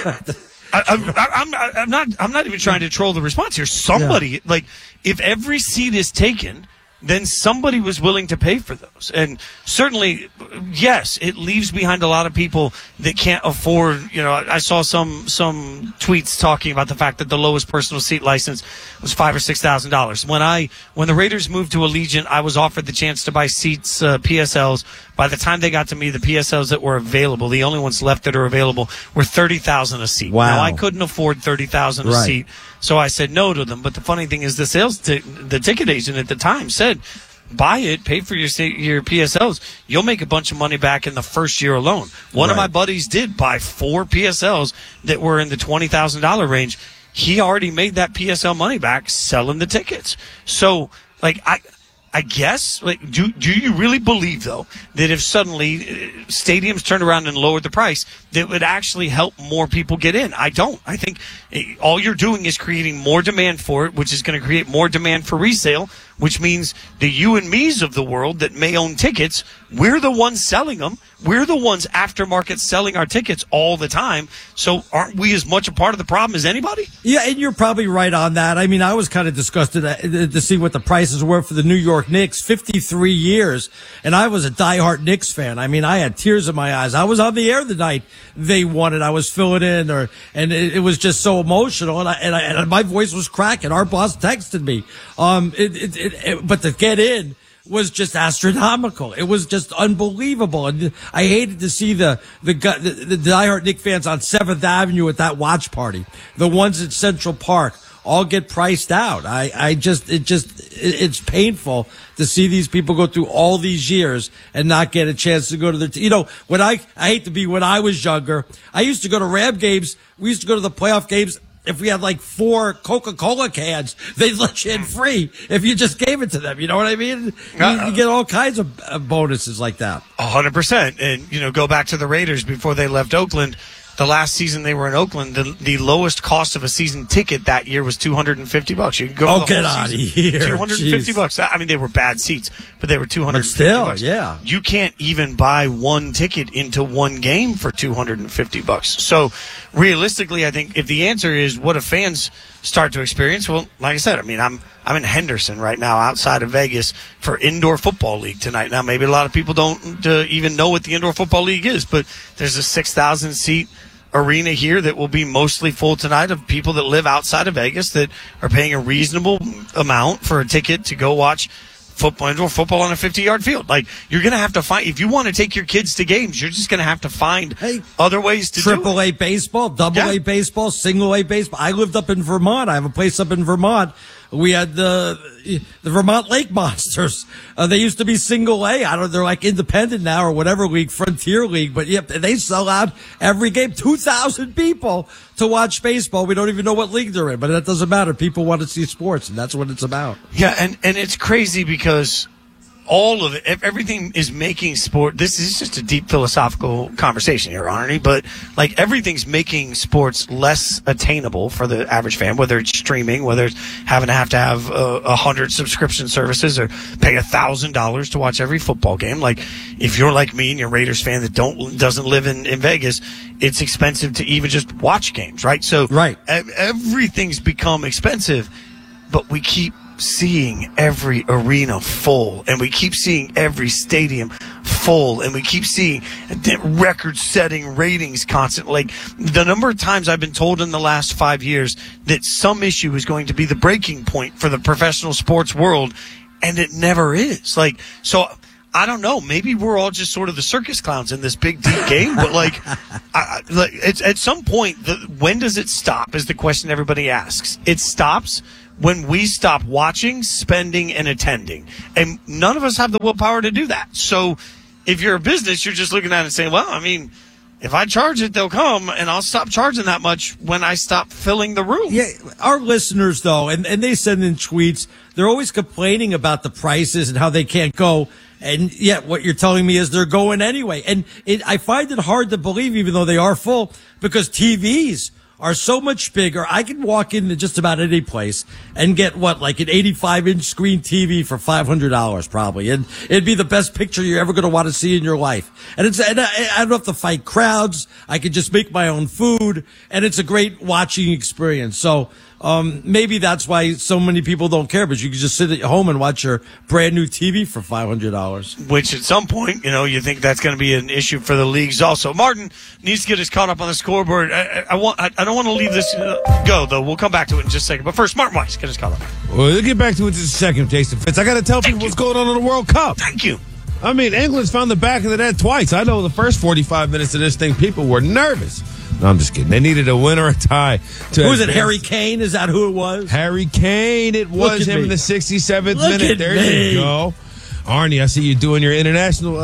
Speaker 13: I'm not even trying to troll the response here. Somebody, if every seat is taken, then somebody was willing to pay for those. And certainly, yes, it leaves behind a lot of people that can't afford, I saw some tweets talking about the fact that the lowest personal seat license was $5,000 or $6,000. When the Raiders moved to Allegiant, I was offered the chance to buy seats, PSLs. By the time they got to me, the PSLs that were available, the only ones left that are available, were $30,000 a seat.
Speaker 14: Wow.
Speaker 13: Now, I couldn't afford $30,000 a seat, so I said no to them. But the funny thing is, the ticket agent at the time said, buy it, pay for your PSLs. You'll make a bunch of money back in the first year alone. One of my buddies did buy 4 PSLs that were in the $20,000 range. He already made that PSL money back selling the tickets. So, I guess, do you really believe, though, that if suddenly stadiums turned around and lowered the price, that would actually help more people get in? I don't. I think all you're doing is creating more demand for it, which is going to create more demand for resale, which means the you and me's of the world that may own tickets, we're the ones selling them. We're the ones aftermarket selling our tickets all the time. So aren't we as much a part of the problem as anybody?
Speaker 14: Yeah, and you're probably right on that. I was kind of disgusted to see what the prices were for the New York Knicks, 53 years. And I was a diehard Knicks fan. I had tears in my eyes. I was on the air the night they won it. I was filling in, and it was just so emotional. And my voice was cracking. Our boss texted me. But to get in was just astronomical. It was just unbelievable. And I hated to see the diehard Knicks fans on 7th Avenue at that watch party. The ones at Central Park all get priced out. It's painful to see these people go through all these years and not get a chance to go to their, when I was younger, I used to go to Ram games. We used to go to the playoff games. If we had 4 Coca-Cola cans, they'd let you in free if you just gave it to them. You know what I mean? You get all kinds of bonuses like that.
Speaker 13: 100%. And, go back to the Raiders before they left Oakland. The last season they were in Oakland, the lowest cost of a season ticket that year was $250. You could go
Speaker 14: get out of here.
Speaker 13: $250. They were bad seats, but they were $250.
Speaker 14: But still, yeah.
Speaker 13: You can't even buy one ticket into one game for $250. So realistically, I think if the answer is what do fans start to experience, well, like I said, I'm in Henderson right now outside of Vegas for Indoor Football League tonight. Now, maybe a lot of people don't even know what the Indoor Football League is, but there's a 6,000 seat arena here that will be mostly full tonight of people that live outside of Vegas that are paying a reasonable amount for a ticket to go watch indoor football on a 50-yard field. You're going to have to find, if you want to take your kids to games, you're just going to have to find other ways to do it.
Speaker 14: Triple A baseball, double A baseball, single A baseball. I lived up in Vermont. I have a place up in Vermont. We had the Vermont Lake Monsters. They used to be single A. They're independent now or whatever league, Frontier League. But they sell out every game. 2,000 people to watch baseball. We don't even know what league they're in, but that doesn't matter. People want to see sports, and that's what it's about.
Speaker 13: Yeah, and it's crazy because all of it, everything is making sport. This is just a deep philosophical conversation here, Arnie, but everything's making sports less attainable for the average fan, whether it's streaming, whether it's having to have 100 subscription services or pay $1,000 to watch every football game. If you're like me and you're a Raiders fan that doesn't live in Vegas, it's expensive to even just watch games, right? So everything's become expensive, but we keep seeing every arena full, and we keep seeing every stadium full, and we keep seeing record-setting ratings constantly. Like, the number of times I've been told in the last 5 years that some issue is going to be the breaking point for the professional sports world, and it never is. Like, so I don't know. Maybe we're all just sort of the circus clowns in this big, deep game. But, it's at some point, when does it stop is the question everybody asks. It stops when we stop watching, spending, and attending. And none of us have the willpower to do that. So if you're a business, you're just looking at it and saying, well, I mean, if I charge it, they'll come, and I'll stop charging that much when I stop filling the room.
Speaker 14: Yeah, our listeners, though, and they send in tweets, they're always complaining about the prices and how they can't go. And yet what you're telling me is they're going anyway. And I find it hard to believe, even though they are full, because TVs are so much bigger. I can walk into just about any place and get like an 85-inch screen TV for $500 probably. And it'd be the best picture you're ever going to want to see in your life. And I don't have to fight crowds. I can just make my own food, and it's a great watching experience. So, maybe that's why so many people don't care, but you can just sit at home and watch your brand new TV for $500.
Speaker 13: Which at some point, you think that's going to be an issue for the leagues also. Martin needs to get us caught up on the scoreboard. I don't want to leave this go, though. We'll come back to it in just a second. But first, Martin Weiss, get us caught up.
Speaker 2: Well, we'll get back to it in just a second, Jason Fitz. I got to tell people what's going on in the World Cup.
Speaker 13: Thank you.
Speaker 2: I mean, England's found the back of the net twice. I know the first 45 minutes of this thing, people were nervous. No, I'm just kidding. They needed a win or a tie.
Speaker 14: Who was it? Harry Kane? Is that who it was?
Speaker 2: Harry Kane. It was him in the 67th minute. There you go. Arnie, I see you doing your international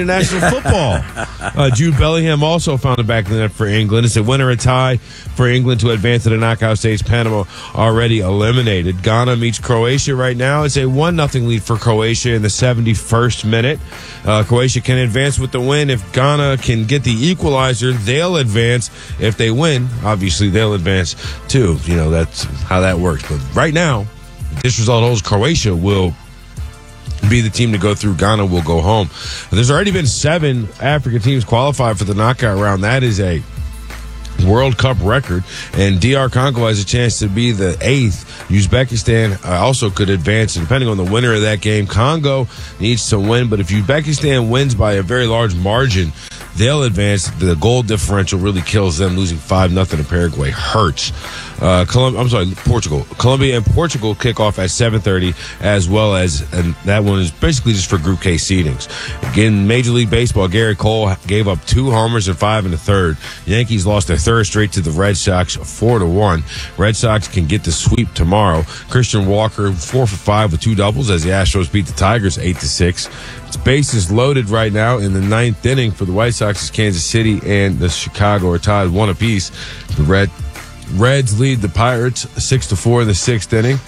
Speaker 2: football. Jude Bellingham also found the back of the net for England. It's a win or a tie for England to advance to the knockout stage. Panama already eliminated. Ghana meets Croatia right now. It's a 1-0 lead for Croatia in the 71st minute. Croatia can advance with the win. If Ghana can get the equalizer, they'll advance. If they win, obviously they'll advance too. That's how that works. But right now, if this result holds, Croatia will be the team to go through. Ghana will go home. There's already been 7 African teams qualified for the knockout round. That is a World Cup record, and DR Congo has a chance to be the 8th. Uzbekistan also could advance, and depending on the winner of that game, Congo needs to win, but if Uzbekistan wins by a very large margin, they'll advance. The goal differential really kills them. Losing 5-0 to Paraguay hurts. Portugal. Colombia and Portugal kick off at 7:30, as well as, and that one is basically just for Group K seedings. Again, Major League Baseball, Garrett Cole gave up 2 homers and 5 in the third. Yankees lost their third straight to the Red Sox, 4-1. Red Sox can get the sweep tomorrow. Christian Walker, 4 for 5 with 2 doubles as the Astros beat the Tigers 8-6. It's bases loaded right now in the 9th inning for the White Sox. Kansas City and the Chicago are tied 1 apiece. The Reds lead the Pirates 6-4 in the 6th inning.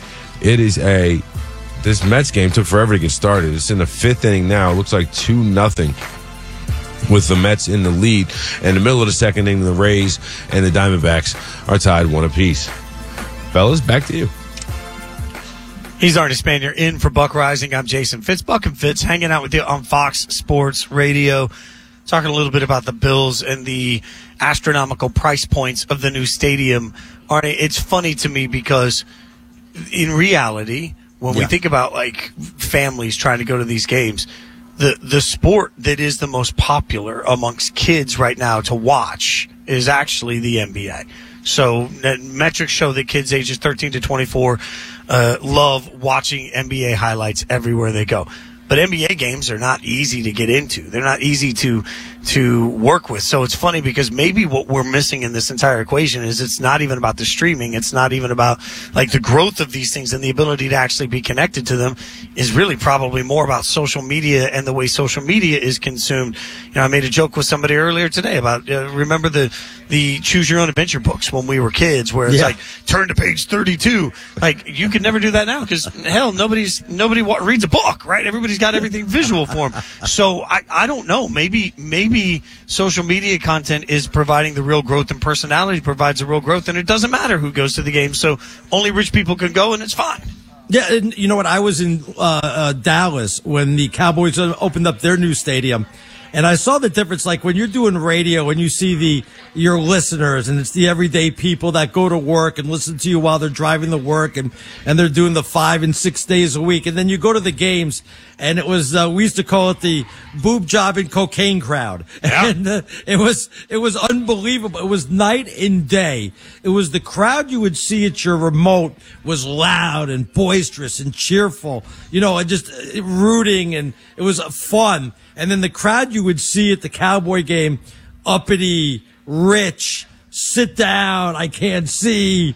Speaker 2: This Mets game took forever to get started. It's in the 5th inning now. It looks like 2-0 with the Mets in the lead. In the middle of the 2nd inning, the Rays and the Diamondbacks are tied 1 apiece. Fellas, back to you.
Speaker 13: He's Arnie Spanier in for Buck Rising. I'm Jason Fitz. Buck and Fitz hanging out with you on Fox Sports Radio, talking a little bit about the Bills and the astronomical price points of the new stadium. Arnie, it's funny to me because in reality, when we think about families trying to go to these games, the sport that is the most popular amongst kids right now to watch is actually the NBA. So metrics show that kids ages 13 to 24 love watching NBA highlights everywhere they go. But NBA games are not easy to get into. They're not easy to work with. So it's funny because maybe what we're missing in this entire equation is it's not even about the streaming. It's not even about the growth of these things and the ability to actually be connected to them is really probably more about social media and the way social media is consumed. I made a joke with somebody earlier today about, remember the Choose Your Own Adventure books when we were kids where it's turn to page 32. You could never do that now because hell, nobody reads a book, right? Everybody's got everything visual for them. So I don't know. Maybe social media content is providing the real growth and personality provides the real growth, and it doesn't matter who goes to the game. So only rich people can go, and it's fine.
Speaker 14: Yeah, and you know what? I was in Dallas when the Cowboys opened up their new stadium, And I saw the difference, like when you're doing radio and you see your listeners, and it's the everyday people that go to work and listen to you while they're driving to work, and they're doing the 5 and 6 days a week. And then you go to the games, and it was, we used to call it the boob job and cocaine crowd. Yeah. And it was unbelievable. It was night and day. It was the crowd you would see at your remote was loud and boisterous and cheerful, and just rooting, and it was fun. And then the crowd you would see at the Cowboy game, uppity, rich, sit down, I can't see,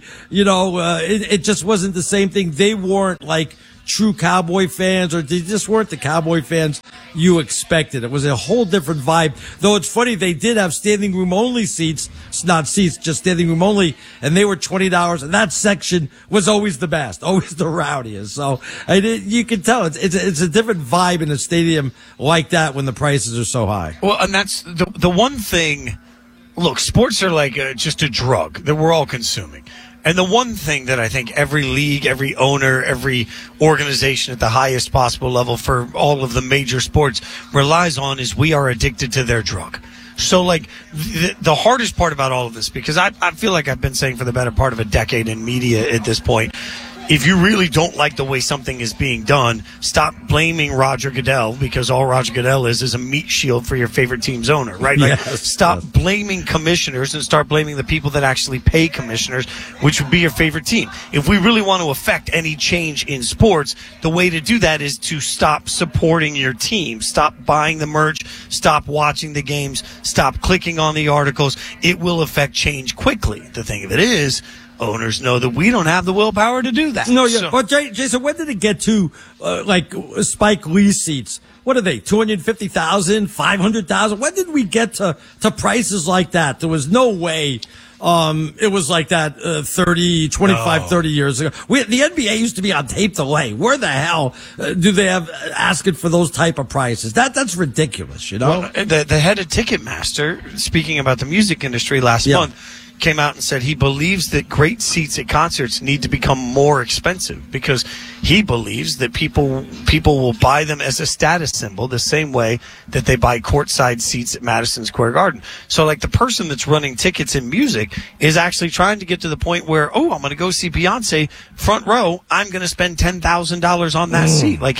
Speaker 14: it just wasn't the same thing. They weren't like true Cowboy fans, or they just weren't the Cowboy fans you expected. It was a whole different vibe. Though it's funny, they did have standing room only seats. It's not seats, just standing room only, and they were $20. And that section was always the best, always the rowdiest. So you can tell it's a different vibe in a stadium like that when the prices are so high.
Speaker 13: Well, and that's the one thing. Look, sports are like just a drug that we're all consuming. And the one thing that I think every league, every owner, every organization at the highest possible level for all of the major sports relies on is we are addicted to their drug. So, like, the hardest part about all of this, because I feel like I've been saying for the better part of a decade in media at this point, if you really don't like the way something is being done, stop blaming Roger Goodell, because all Roger Goodell is a meat shield for your favorite team's owner, right? Like, stop blaming commissioners and start blaming the people that actually pay commissioners, which would be your favorite team. If we really want to affect any change in sports, the way to do that is to stop supporting your team, stop buying the merch, stop watching the games, stop clicking on the articles. It will affect change quickly. The thing of it is, owners know that we don't have the willpower to do that.
Speaker 14: No, yeah. Well, Jason, when did it get to like Spike Lee seats? What are they? 250,000, 500,000? When did we get to prices like that? There was no way. It was like that 30 years ago. The NBA used to be on tape delay. Where the hell do they have asking for those type of prices? That's ridiculous,
Speaker 13: Well, the head of Ticketmaster, speaking about the music industry last month, came out and said he believes that great seats at concerts need to become more expensive because he believes that people will buy them as a status symbol the same way that they buy courtside seats at Madison Square Garden. So, like, the person that's running tickets in music is actually trying to get to the point where, I'm going to go see Beyonce front row. I'm going to spend $10,000 on that seat. Like,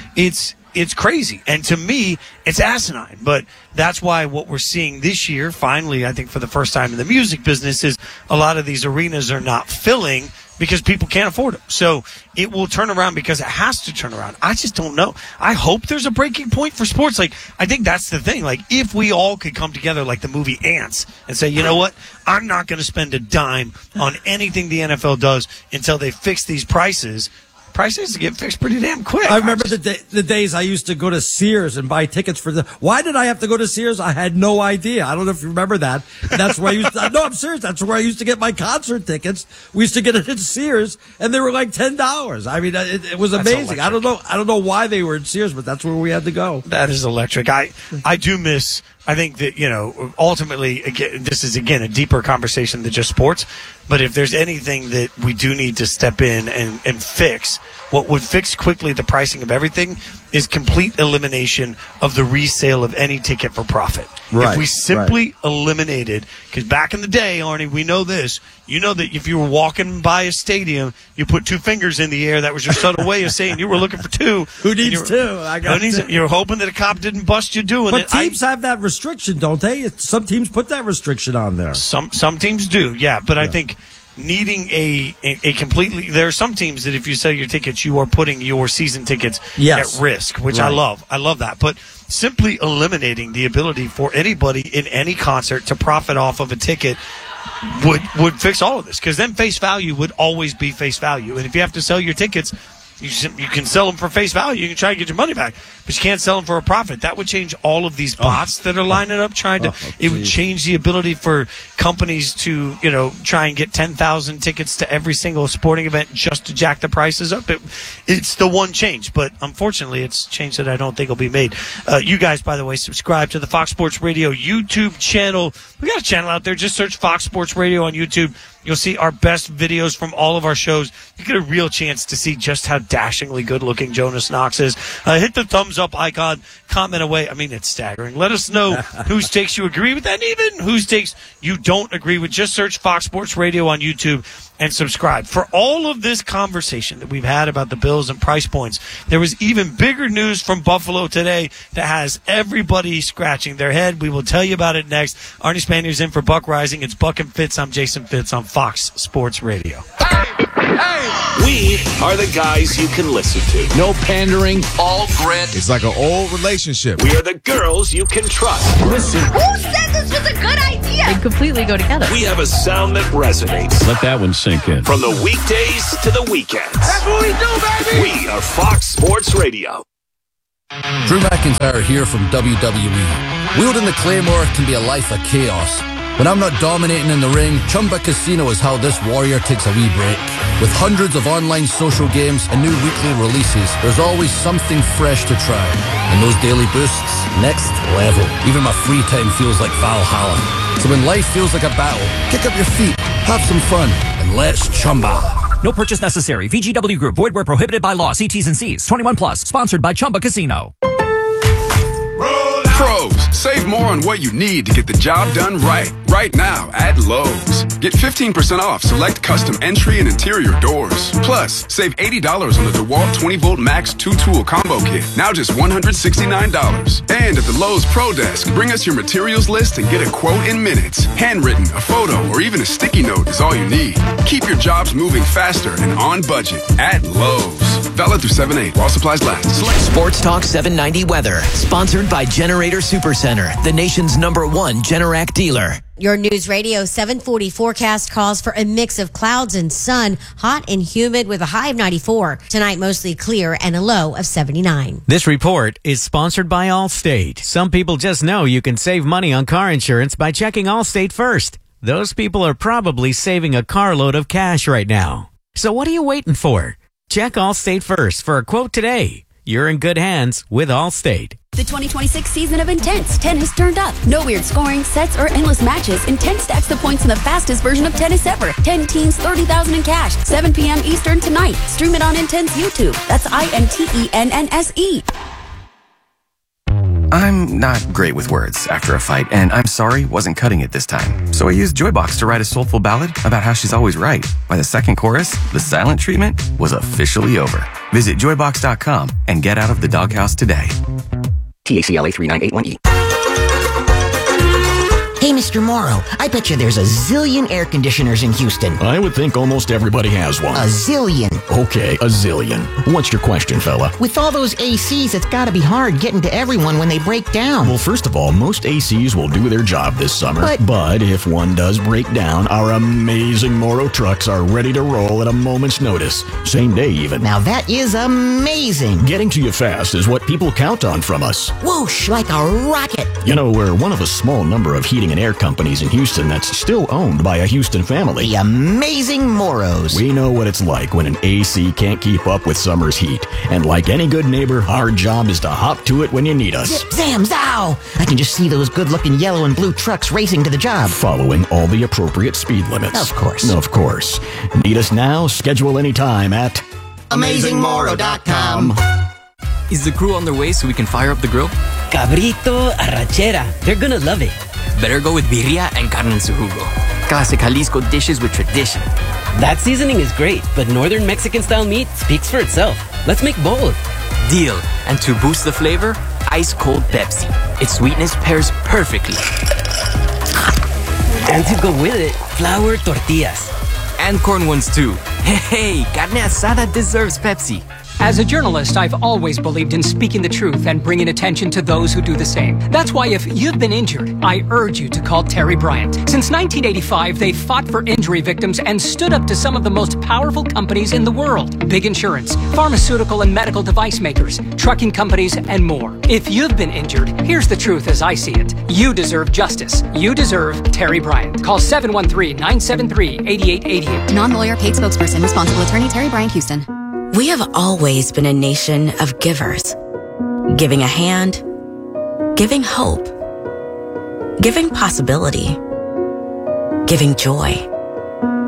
Speaker 13: it's crazy. And to me, it's asinine. But that's why what we're seeing this year, finally, I think for the first time in the music business, is a lot of these arenas are not filling because people can't afford them. So it will turn around because it has to turn around. I just don't know. I hope there's a breaking point for sports. Like, I think that's the thing. Like, if we all could come together like the movie Ants and say, you know what? I'm not going to spend a dime on anything the NFL does until they fix these prices. Prices get fixed pretty damn quick.
Speaker 14: I remember the days I used to go to Sears and buy tickets for why did I have to go to Sears? I had no idea. I don't know if you remember that. And that's where I used to, no, I'm serious. That's where I used to get my concert tickets. We used to get it at Sears and they were like $10. I mean, it was amazing. I don't know why they were at Sears, but that's where we had to go.
Speaker 13: That is electric. I do miss, I think that, ultimately, again, this is, again, a deeper conversation than just sports. But if there's anything that we do need to step in and fix, what would fix quickly the pricing of everything is complete elimination of the resale of any ticket for profit. Right, if we simply eliminated, because back in the day, Arnie, we know this, you know that if you were walking by a stadium, you put two fingers in the air. That was your subtle way of saying you were looking for two.
Speaker 14: Who needs two? I got two.
Speaker 13: You're hoping that a cop didn't bust you doing it.
Speaker 14: But teams have that restriction, don't they? Some teams put that restriction on there.
Speaker 13: Some teams do, yeah. But I think needing a completely, there are some teams that if you sell your tickets, you are putting your season tickets at risk, which I love. I love that. But simply eliminating the ability for anybody in any concert to profit off of a ticket would fix all of this, because then face value would always be face value. And if you have to sell your tickets, you can sell them for face value. You can try to get your money back, but you can't sell them for a profit. That would change all of these bots that are lining up trying to. It would change the ability for companies to, try and get 10,000 tickets to every single sporting event just to jack the prices up. It's the one change, but unfortunately, it's a change that I don't think will be made. You guys, by the way, subscribe to the Fox Sports Radio YouTube channel. We got a channel out there. Just search Fox Sports Radio on YouTube. You'll see our best videos from all of our shows. You get a real chance to see just how dashingly good-looking Jonas Knox is. Hit the thumbs up icon, comment away. I mean, it's staggering. Let us know whose takes you agree with and even whose takes you don't agree with. Just search Fox Sports Radio on YouTube and subscribe. For all of this conversation that we've had about the Bills and price points, there was even bigger news from Buffalo today that has everybody scratching their head. We will tell you about it next. Arnie Spanier's in for Buck Rising. It's Buck and Fitz. I'm Jason Fitz on Fox Sports Radio.
Speaker 11: We are the guys you can listen to. No pandering, all grit.
Speaker 2: It's like an old relationship.
Speaker 11: We are the girls you can trust. Listen.
Speaker 7: Who said this was a good idea?
Speaker 8: They completely go together.
Speaker 11: We have a sound that resonates.
Speaker 9: Let that one sink in.
Speaker 11: From the weekdays to the weekends. That's what we do, baby. We are Fox Sports Radio.
Speaker 10: Drew McIntyre here from WWE. Wielding the Claymore can be a life of chaos. When I'm not dominating in the ring, Chumba Casino is how this warrior takes a wee break. With hundreds of online social games and new weekly releases, there's always something fresh to try. And those daily boosts, next level. Even my free time feels like Valhalla. So when life feels like a battle, kick up your feet, have some fun, and let's Chumba.
Speaker 17: No purchase necessary. VGW Group. Void where prohibited by law. See T's and C's. 21 plus. Sponsored by Chumba Casino.
Speaker 12: Pros, save more on what you need to get the job done right. Right now at Lowe's. Get 15% off select custom entry and interior doors. Plus, save $80 on the DeWalt 20-volt Max 2-tool combo kit. Now just $169. And at the Lowe's Pro Desk, bring us your materials list and get a quote in minutes. Handwritten, a photo, or even a sticky note is all you need. Keep your jobs moving faster and on budget at Lowe's. Valid through 7/8 while supplies last.
Speaker 15: Sports Talk 790 weather. Sponsored by Generator Supercenter, the nation's #1 Generac dealer.
Speaker 18: Your News Radio 740 forecast calls for a mix of clouds and sun, hot and humid with a high of 94. Tonight, mostly clear and a low of 79.
Speaker 19: This report is sponsored by Allstate. Some people just know you can save money on car insurance by checking Allstate first. Those people are probably saving a carload of cash right now. So what are you waiting for? Check Allstate first for a quote today. You're in good hands with Allstate.
Speaker 20: The 2026 season of Intense. 10 has turned up. No weird scoring, sets, or endless matches. Intense stacks the points in the fastest version of tennis ever. 10 teams, $30,000 in cash. 7 p.m. Eastern tonight. Stream it on Intense YouTube. That's INTENNSE.
Speaker 30: I'm not great with words after a fight, and I'm sorry wasn't cutting it this time. So I used Joybox to write a soulful ballad about how she's always right. By the second chorus, the silent treatment was officially over. Visit joybox.com and get out of the doghouse today. TACLA 3981E.
Speaker 29: Hey, Mr. Morrow, I bet you there's a zillion air conditioners in Houston.
Speaker 31: I would think almost everybody has one.
Speaker 29: A zillion.
Speaker 31: Okay, a zillion. What's your question, fella?
Speaker 29: With all those ACs, it's gotta be hard getting to everyone when they break down.
Speaker 31: Well, first of all, most ACs will do their job this summer.
Speaker 29: But
Speaker 31: if one does break down, our amazing Morrow trucks are ready to roll at a moment's notice. Same day, even.
Speaker 29: Now that is amazing.
Speaker 31: Getting to you fast is what people count on from us.
Speaker 29: Whoosh, like a rocket.
Speaker 31: You know, we're one of a small number of heating and air companies in Houston that's still owned by a Houston family.
Speaker 29: The amazing Morrows.
Speaker 31: We know what it's like when an AC can't keep up with summer's heat. And like any good neighbor, our job is to hop to it when you need us.
Speaker 29: Zip, zam, zow! I can just see those good-looking yellow and blue trucks racing to the job.
Speaker 31: Following all the appropriate speed limits.
Speaker 29: Of course.
Speaker 31: Of course. Need us now? Schedule anytime at
Speaker 29: AmazingMorrow.com.
Speaker 3: Is the crew on their way so we can fire up the grill?
Speaker 32: Cabrito, arrachera. They're gonna love it.
Speaker 3: Better go with birria and carne en su jugo. Classic Jalisco dishes with tradition.
Speaker 32: That seasoning is great, but northern Mexican-style meat speaks for itself. Let's make both.
Speaker 3: Deal. And to boost the flavor, ice-cold Pepsi. Its sweetness pairs perfectly.
Speaker 32: And to go with it, flour tortillas.
Speaker 3: And corn ones too. Hey, carne asada deserves Pepsi.
Speaker 33: As a journalist, I've always believed in speaking the truth and bringing attention to those who do the same. That's why if you've been injured, I urge you to call Terry Bryant. Since 1985, they've fought for injury victims and stood up to some of the most powerful companies in the world. Big insurance, pharmaceutical and medical device makers, trucking companies, and more. If you've been injured, here's the truth as I see it. You deserve justice. You deserve Terry Bryant. Call 713-973-8888.
Speaker 20: Non-lawyer paid spokesperson, responsible attorney Terry Bryant, Houston.
Speaker 34: We have always been a nation of givers. Giving a hand, giving hope, giving possibility, giving joy.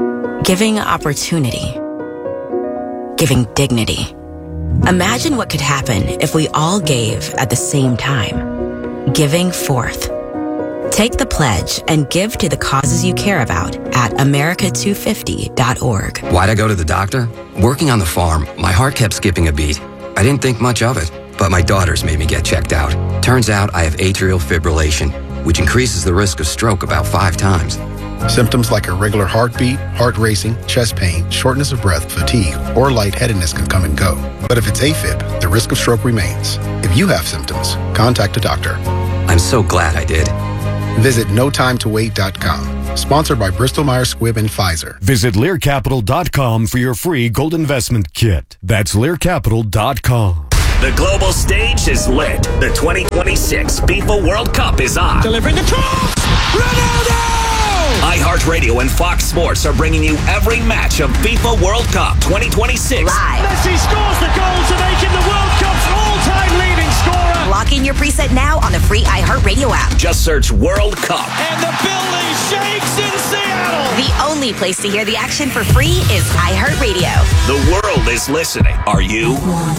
Speaker 34: Giving opportunity. Giving dignity. Imagine what could happen if we all gave at the same time. Giving forth. Take the pledge and give to the causes you care about at America250.org.
Speaker 1: Why'd I go to the doctor? Working on the farm, my heart kept skipping a beat. I didn't think much of it, but my daughters made me get checked out. Turns out I have atrial fibrillation, which increases the risk of stroke about 5 times.
Speaker 4: Symptoms like irregular heartbeat, heart racing, chest pain, shortness of breath, fatigue, or lightheadedness can come and go. But if it's AFib, the risk of stroke remains. If you have symptoms, contact a doctor.
Speaker 1: I'm so glad I did.
Speaker 4: Visit NoTimeToWait.com. Sponsored by Bristol-Myers Squibb and Pfizer.
Speaker 5: Visit LearCapital.com for your free gold investment kit. That's LearCapital.com.
Speaker 11: The global stage is lit. The 2026 FIFA World Cup is on.
Speaker 8: Delivering the cross! Ronaldo!
Speaker 11: iHeartRadio and Fox Sports are bringing you every match of FIFA World Cup 2026.
Speaker 8: Live. Messi scores the goal to make him the World Cup's all-time leading scorer.
Speaker 34: Lock in your preset now on the free iHeartRadio app.
Speaker 11: Just search World Cup.
Speaker 8: And the building shakes in Seattle.
Speaker 34: The only place to hear the action for free is iHeartRadio.
Speaker 11: The world is listening. Are you?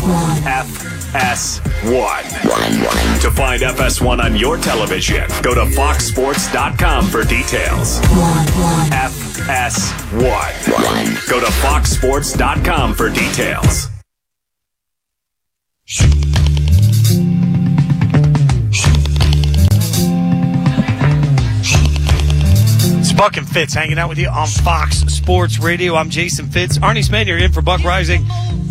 Speaker 11: FS1. To find FS1 on your television, go to foxsports.com for details. FS1. Go to foxsports.com for details.
Speaker 13: It's Buck and Fitz hanging out with you on Fox Sports Radio. I'm Jason Fitz. Arnie Spanier in for Buck Rising.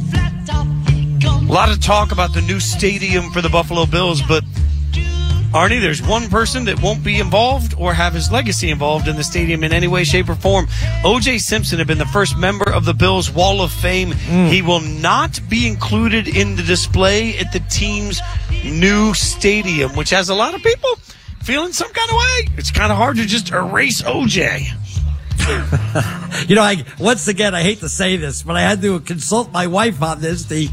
Speaker 13: A lot of talk about the new stadium for the Buffalo Bills, but Arnie, there's one person that won't be involved or have his legacy involved in the stadium in any way, shape, or form. O.J. Simpson had been the first member of the Bills Wall of Fame. He will not be included in the display at the team's new stadium, which has a lot of people feeling some kind of way. It's kind of hard to just erase O.J.
Speaker 14: You know, once again, I hate to say this, but I had to consult my wife on this, the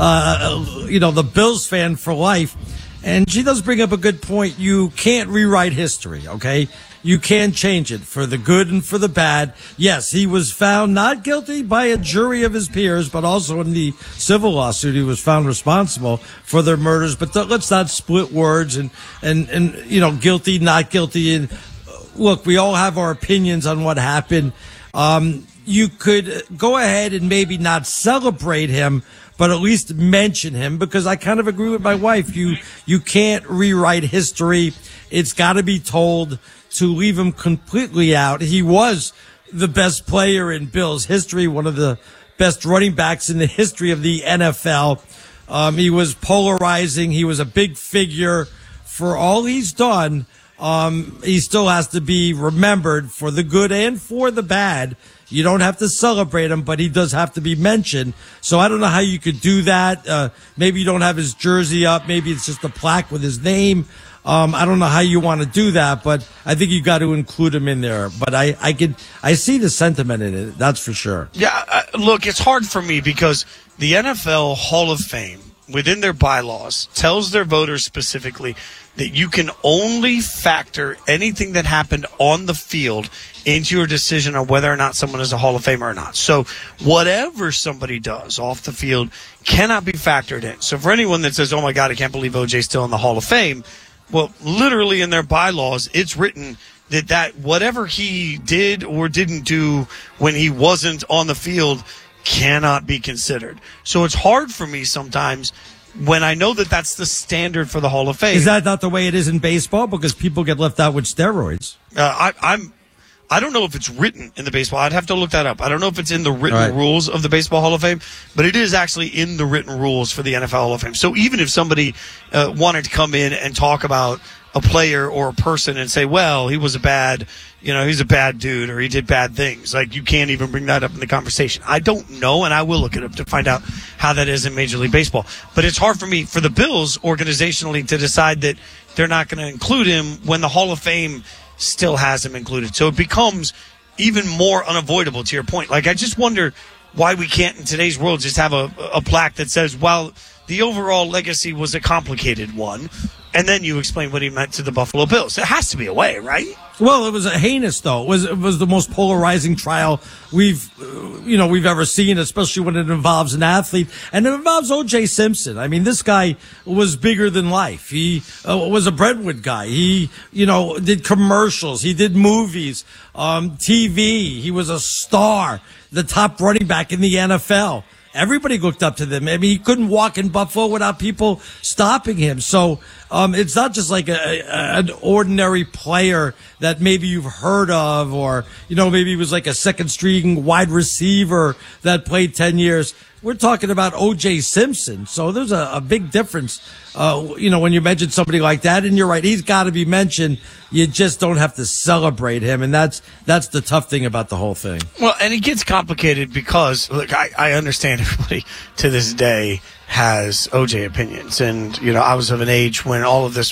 Speaker 14: Bills fan for life. And she does bring up a good point. You can't rewrite history, okay? You can change it for the good and for the bad. Yes, he was found not guilty by a jury of his peers, but also in the civil lawsuit, he was found responsible for their murders. But let's not split words and guilty, not guilty. And look, we all have our opinions on what happened. You could go ahead and maybe not celebrate him, but at least mention him, because I kind of agree with my wife. You can't rewrite history. It's got to be told. To leave him completely out. He was the best player in Bills history, one of the best running backs in the history of the NFL. He was polarizing. He was a big figure. For all he's done, he still has to be remembered for the good and for the bad. You don't have to celebrate him, but he does have to be mentioned. So I don't know how you could do that. Maybe you don't have his jersey up. Maybe it's just a plaque with his name. I don't know how you want to do that, but I think you got to include him in there. But I see the sentiment in it. That's for sure.
Speaker 13: Yeah, look, it's hard for me because the NFL Hall of Fame, within their bylaws, tells their voters specifically that you can only factor anything that happened on the field into your decision on whether or not someone is a Hall of Famer or not. So whatever somebody does off the field cannot be factored in. So for anyone that says, oh my God, I can't believe OJ's still in the Hall of Fame, well, literally in their bylaws, it's written that whatever he did or didn't do when he wasn't on the field cannot be considered. So it's hard for me sometimes when I know that that's the standard for the Hall of Fame.
Speaker 14: Is that not the way it is in baseball? Because people get left out with steroids.
Speaker 13: I don't know if it's written in the baseball. I'd have to look that up. I don't know if it's in the written rules of the Baseball Hall of Fame, but it is actually in the written rules for the NFL Hall of Fame. So even if somebody wanted to come in and talk about a player or a person and say, well, he was he's a bad dude or he did bad things, like you can't even bring that up in the conversation. I don't know, and I will look it up to find out how that is in Major League Baseball. But it's hard for me, for the Bills organizationally, to decide that they're not going to include him when the Hall of Fame still has him included. So it becomes even more unavoidable, to your point. Like, I just wonder why we can't in today's world just have a plaque that says, well, the overall legacy was a complicated one. And then you explain what he meant to the Buffalo Bills. It has to be a way, right?
Speaker 14: Well, it was heinous, though. It was the most polarizing trial we've ever seen, especially when it involves an athlete. And it involves O.J. Simpson. I mean, this guy was bigger than life. He was a Brentwood guy. He, did commercials. He did movies, TV. He was a star, the top running back in the NFL. Everybody looked up to them. I mean, he couldn't walk in Buffalo without people stopping him. So it's not just like an ordinary player that maybe you've heard of, or maybe he was like a second string wide receiver that played 10 years. We're talking about O.J. Simpson. So there's a big difference, when you mention somebody like that. And you're right, he's got to be mentioned. You just don't have to celebrate him. And that's the tough thing about the whole thing.
Speaker 13: Well, and it gets complicated because, look, I understand everybody to this day has O.J. opinions. And, I was of an age when all of this